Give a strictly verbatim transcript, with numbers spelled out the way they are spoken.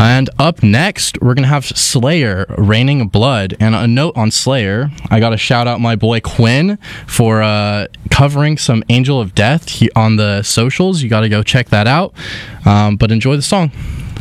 And up next, we're going to have Slayer, Raining Blood. And a note on Slayer, I got to shout out my boy Quinn for uh, covering some Angel of Death he, on the socials. You got to go check that out. Um, but enjoy the song.